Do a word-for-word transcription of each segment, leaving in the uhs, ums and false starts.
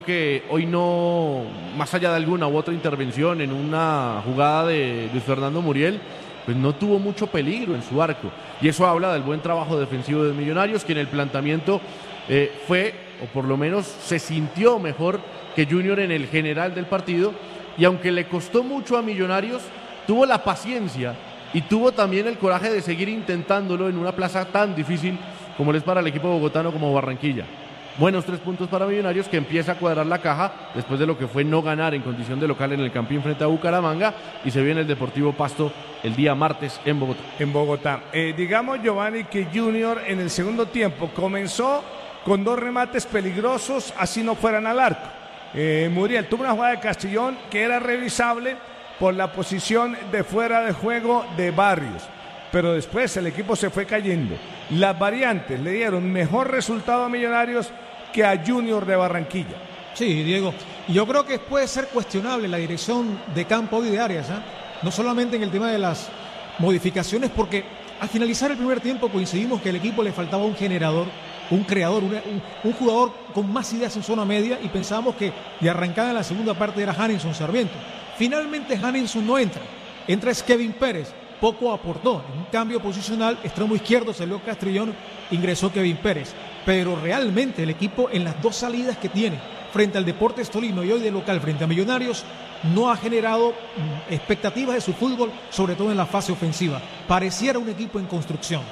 Que hoy no, más allá de alguna u otra intervención en una jugada de Luis Fernando Muriel, pues no tuvo mucho peligro en su arco. Y eso habla del buen trabajo defensivo de Millonarios, que en el planteamiento eh, fue, o por lo menos se sintió mejor que Junior en el general del partido. Y aunque le costó mucho a Millonarios, tuvo la paciencia y tuvo también el coraje de seguir intentándolo en una plaza tan difícil como lo es para el equipo bogotano como Barranquilla. Buenos tres puntos para Millonarios, que empieza a cuadrar la caja después de lo que fue no ganar en condición de local en el Campín frente a Bucaramanga, y se viene el Deportivo Pasto el día martes en Bogotá. En Bogotá. Eh, digamos, Giovanni, que Junior en el segundo tiempo comenzó con dos remates peligrosos, así no fueran al arco. Eh, Muriel tuvo una jugada de Castellón que era revisable por la posición de fuera de juego de Barrios, pero después el equipo se fue cayendo. Las variantes le dieron mejor resultado a Millonarios que a Junior de Barranquilla. Sí, Diego, yo creo que puede ser cuestionable la dirección de campo y de Arias, ¿eh? No solamente en el tema de las modificaciones, porque al finalizar el primer tiempo coincidimos que al equipo le faltaba un generador, un creador, un, un, un jugador con más ideas en zona media, y pensábamos que de arrancada en la segunda parte era Hanninson Sarmiento. Finalmente Hanninson no entra, entra es Kevin Pérez. Poco aportó, en un cambio posicional, extremo izquierdo salió Castrillón, ingresó Kevin Pérez, pero realmente el equipo en las dos salidas que tiene frente al Deportes Tolima y hoy de local frente a Millonarios no ha generado expectativas de su fútbol, sobre todo en la fase ofensiva. Pareciera un equipo en construcción.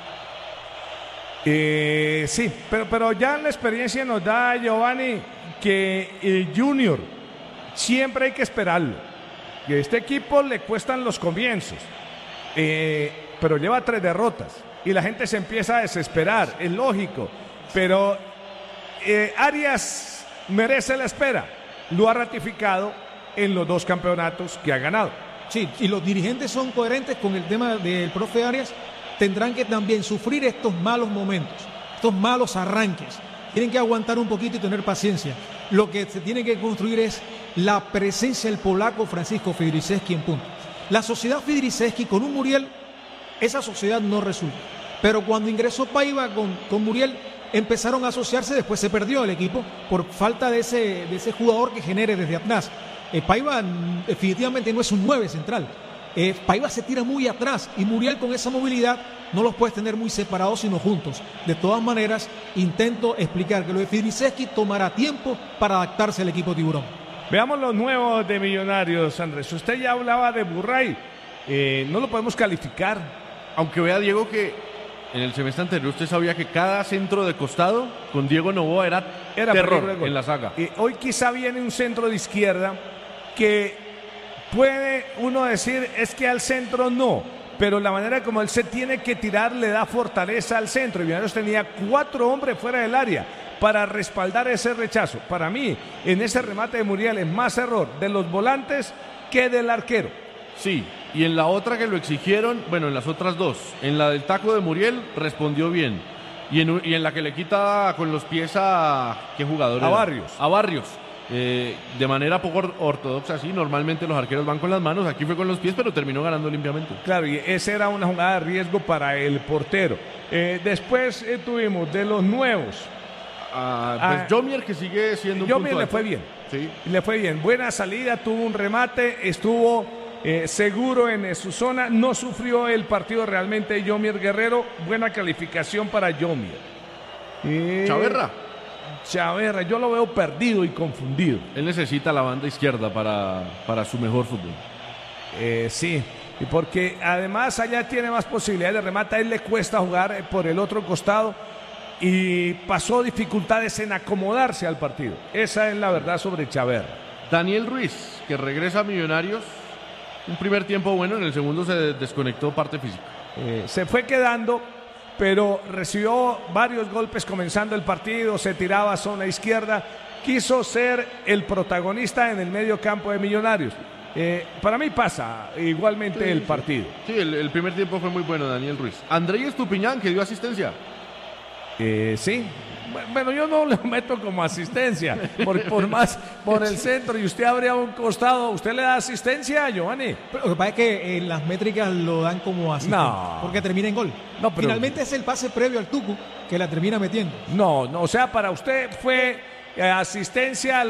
Eh, sí, pero, pero ya la experiencia nos da, Giovanni, que el Junior siempre hay que esperarlo, que a este equipo le cuestan los comienzos. Eh, pero lleva tres derrotas y la gente se empieza a desesperar, es lógico, pero eh, Arias merece la espera, lo ha ratificado en los dos campeonatos que ha ganado. Sí, y los dirigentes son coherentes con el tema del profe Arias, tendrán que también sufrir estos malos momentos, estos malos arranques, tienen que aguantar un poquito y tener paciencia. Lo que se tiene que construir es la presencia del polaco Francisco Fidriszewski en punto. La sociedad Fidriszewski con un Muriel, esa sociedad no resulta. Pero cuando ingresó Paiva con, con Muriel, empezaron a asociarse, después se perdió el equipo por falta de ese, de ese jugador que genere desde atrás. Eh, Paiva definitivamente no es un nueve central. Eh, Paiva se tira muy atrás y Muriel con esa movilidad no los puedes tener muy separados sino juntos. De todas maneras, intento explicar que lo de Fidriszewski tomará tiempo para adaptarse al equipo tiburón. Veamos los nuevos de Millonarios, Andrés. Usted ya hablaba de Burray, eh, no lo podemos calificar. Aunque vea, Diego, que en el semestre anterior usted sabía que cada centro de costado con Diego Noboa era, era terror en la saga. Eh, hoy quizá viene un centro de izquierda que puede uno decir es que al centro no, pero la manera como él se tiene que tirar le da fortaleza al centro. Y Millonarios tenía cuatro hombres fuera del área para respaldar ese rechazo. Para mí, en ese remate de Muriel es más error de los volantes que del arquero. Sí, y en la otra que lo exigieron, bueno, en las otras dos, en la del taco de Muriel respondió bien, y en, y en la que le quita con los pies a... ¿qué jugador A era? Barrios. A Barrios. Eh, de manera poco ortodoxa, sí, normalmente los arqueros van con las manos, aquí fue con los pies, pero terminó ganando limpiamente. Claro, y esa era una jugada de riesgo para el portero. Eh, después eh, tuvimos de los nuevos. Ah, pues ah, Jomier, que sigue siendo un Jomier le fue bien. Sí. Le fue bien. Buena salida, tuvo un remate, estuvo eh, seguro en eh, su zona, no sufrió el partido realmente Jomier Guerrero. Buena calificación para Jomier. Eh, Chaverra. Chaverra, yo lo veo perdido y confundido. Él necesita la banda izquierda para, para su mejor fútbol. Eh, sí, y porque además allá tiene más posibilidades de remate, a él le cuesta jugar por el otro costado y pasó dificultades en acomodarse al partido. Esa es la verdad sobre Chaverra. Daniel Ruiz, que regresa a Millonarios, un primer tiempo bueno, en el segundo se desconectó parte física. Eh, se fue quedando, pero recibió varios golpes comenzando el partido, se tiraba a zona izquierda, quiso ser el protagonista en el medio campo de Millonarios. Eh, para mí pasa igualmente sí, el partido. Sí, el, el primer tiempo fue muy bueno, Daniel Ruiz. Andrés Estupiñán, que dio asistencia. Eh, sí, bueno, yo no le meto como asistencia, por, por más por el centro, y usted abre a un costado, ¿usted le da asistencia, Giovanni? Pero lo que pasa es que eh, las métricas lo dan como asistencia, no. porque termina en gol. No, pero... Finalmente es el pase previo al Tucu que la termina metiendo. No, no, o sea, para usted fue asistencia.